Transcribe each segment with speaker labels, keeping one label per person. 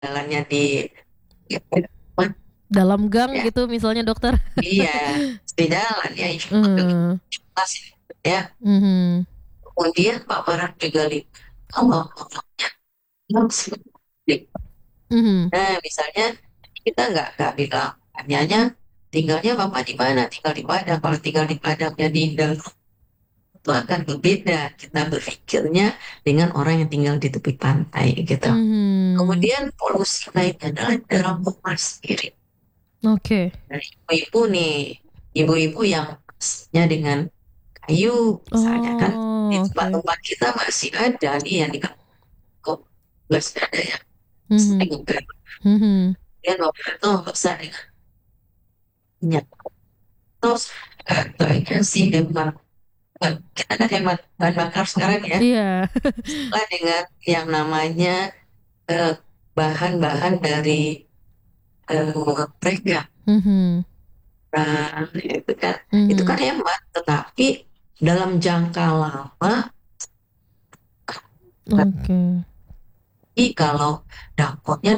Speaker 1: jalannya di
Speaker 2: Dalam gang
Speaker 1: ya,
Speaker 2: gitu misalnya dokter.
Speaker 1: iya di jalan ya itu
Speaker 2: Eh,
Speaker 1: jelas ya.
Speaker 2: mhm,
Speaker 1: Kemudian paparan juga kalau orangnya langsung.
Speaker 2: mhm.
Speaker 1: Nah, misalnya kita nggak bilang hanyanya tinggalnya bapak di mana, tinggal di Padang. Kalau tinggal di Padangnya di Indah itu akan berbeda. Kita berpikirnya dengan orang yang tinggal di tepi pantai gitu.
Speaker 2: Mhm.
Speaker 1: Kemudian polusi lainnya adalah dalam rumah sendiri.
Speaker 2: Oke.
Speaker 1: Dari ibu-ibu nih, ibu-ibu yang masaknya dengan kayu, misalnya kan di
Speaker 2: Oh, oke.
Speaker 1: tempat-tempat kita masih ada nih yang di kok masih ada yang
Speaker 2: Mhm,
Speaker 1: sering kan.
Speaker 2: mhm.
Speaker 1: Kemudian waktu itu besar dengan minyak. Terus kayaknya sih memang kita kan hemat bahan bakar sekarang ya,
Speaker 2: Iya.
Speaker 1: lah dengan yang namanya eh, bahan-bahan dari mereka.
Speaker 2: Mhm,
Speaker 1: Nah, itu kan
Speaker 2: mhm.
Speaker 1: hemat, tetapi dalam jangka lama,
Speaker 2: Oke.
Speaker 1: tapi kalau dampaknya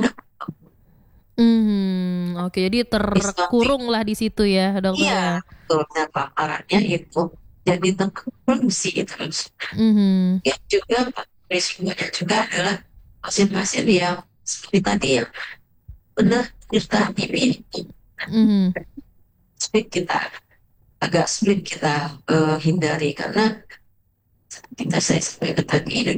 Speaker 2: Oke, jadi
Speaker 1: di samping,
Speaker 2: terkurung lah di situ ya, dokter
Speaker 1: iya,
Speaker 2: ya.
Speaker 1: betul, dan paparannya itu jadi terkonsumsi itu.
Speaker 2: Mhm,
Speaker 1: Ya juga risikonya juga adalah pasien-pasien yang seperti tadi yang benar kita ini
Speaker 2: mhm,
Speaker 1: sulit kita agak sulit kita hindari karena kita saya sampaikan tadi dan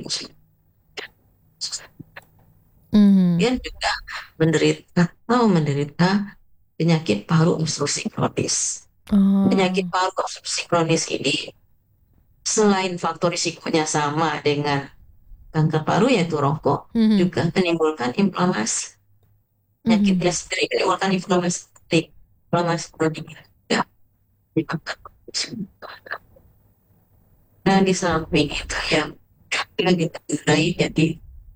Speaker 2: mhm.
Speaker 1: kemudian juga menderita penyakit paru obstruksi kronis. Penyakit
Speaker 2: Oh,
Speaker 1: paru obstruksi kronis ini selain faktor risikonya sama dengan kanker paru yaitu rokok,
Speaker 2: mhm,
Speaker 1: juga menimbulkan inflamasi.
Speaker 2: mhm,
Speaker 1: Penyakitnya sendiri menimbulkan inflamasi kronik. Ya, nah di samping itu yang kita gunain jadi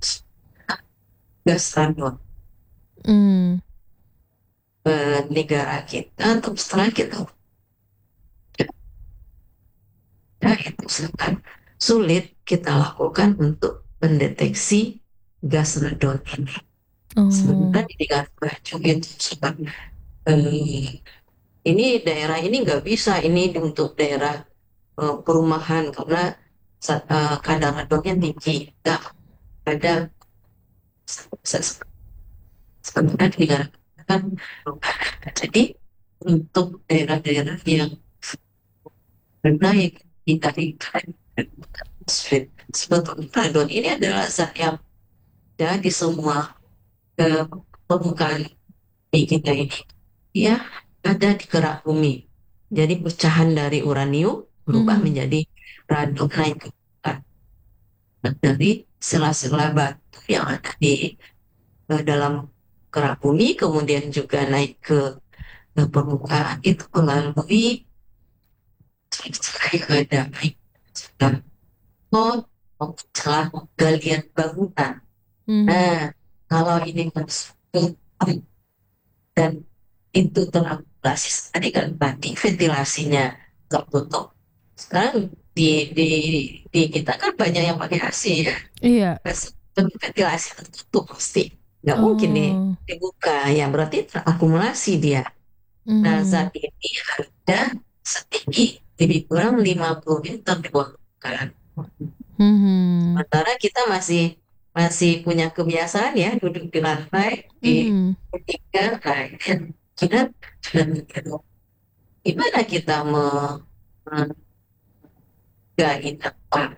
Speaker 1: gas radon
Speaker 2: mmm,
Speaker 1: negara kita terus setelah kita nah itu sangat sulit kita lakukan untuk mendeteksi gas radon ini.
Speaker 2: oh,
Speaker 1: Sebenarnya dengan baju itu sebab eh, ini daerah ini nggak bisa ini untuk daerah perumahan karena kadar radonnya tinggi. Nggak ada sebenarnya di negara kita kan jadi untuk daerah-daerah yang rendah yang tidak sebetulnya radon ini adalah zat yang ada di semua eh, permukaan bumi kita ini. Dia ada di kerak bumi. Jadi pecahan dari uranium berubah
Speaker 2: mhm,
Speaker 1: menjadi radon naik ke permukaan dari sela-sela batu yang ada di dalam kerak bumi, kemudian juga naik ke permukaan itu melalui yang ada baik celah galian bangunan.
Speaker 2: mhm,
Speaker 1: Nah, kalau ini masuk dan itu terakumulasi tadi kan tadi ventilasinya tertutup. Sekarang di kita kan banyak yang pakai AC ya.
Speaker 2: iya,
Speaker 1: Ventilasi tertutup pasti. Nggak mungkin
Speaker 2: oh,
Speaker 1: dibuka. Ya berarti terakumulasi dia. Nah,
Speaker 2: mhm,
Speaker 1: saat ini ada setinggi lebih kurang 50 meter di bawah permukaan.
Speaker 2: mhm,
Speaker 1: Sementara kita masih masih punya kebiasaan ya duduk di lantai di
Speaker 2: mhm.
Speaker 1: ketiga, nah, kita sudah mikir, gimana kita menggait apa?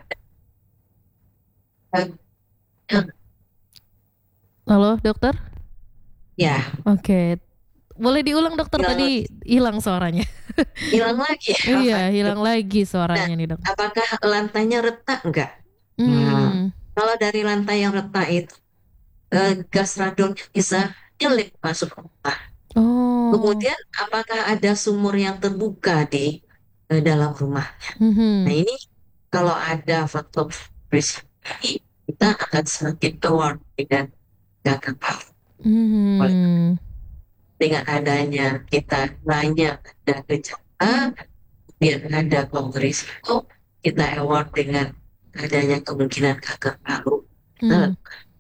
Speaker 2: Halo, dokter?
Speaker 1: Ya,
Speaker 2: Oke, boleh diulang dokter
Speaker 1: hilang
Speaker 2: tadi hilang suaranya.
Speaker 1: hilang lagi ya.
Speaker 2: Iya, hilang lagi
Speaker 1: Nah,
Speaker 2: suaranya nih dokter.
Speaker 1: apakah lantainya retak enggak? Nah,
Speaker 2: Hmm,
Speaker 1: kalau dari lantai yang retak itu gas radon bisa nyelip masuk ke rumah.
Speaker 2: oh,
Speaker 1: Kemudian, apakah ada sumur yang terbuka di dalam rumah? Nah,
Speaker 2: mhm,
Speaker 1: ini kalau ada faktor risiko ini, kita akan semakin aware dengan data
Speaker 2: mhm,
Speaker 1: dengan adanya kita banyak ada gejala, kemudian ada faktor risiko, kita aware dengan adanya kemungkinan kanker paru. Kita
Speaker 2: mhm.